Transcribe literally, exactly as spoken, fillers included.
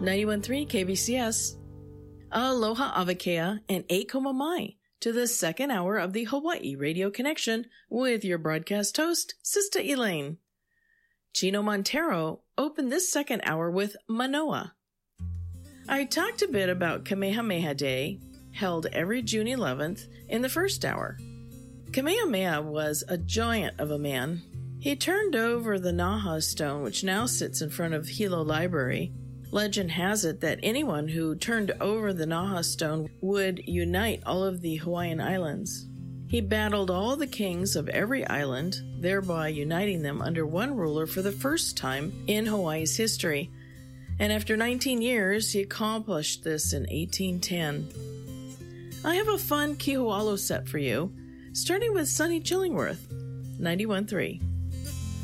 ninety-one point three K B C S. Aloha Avakea and Eikoma Mai to the second hour of the Hawaii Radio Connection with your broadcast host, Sister Elaine. Chino Montero opened this second hour with Manoa. I talked a bit about Kamehameha Day, held every June eleventh, in the first hour. Kamehameha was a giant of a man. He turned over the Naha stone, which now sits in front of Hilo Library. Legend has it that anyone who turned over the Naha stone would unite all of the Hawaiian Islands. He battled all the kings of every island, thereby uniting them under one ruler for the first time in Hawaii's history. And after nineteen years, he accomplished this in eighteen ten. I have a fun Kihoalo set for you, starting with Sonny Chillingworth, ninety-one point three.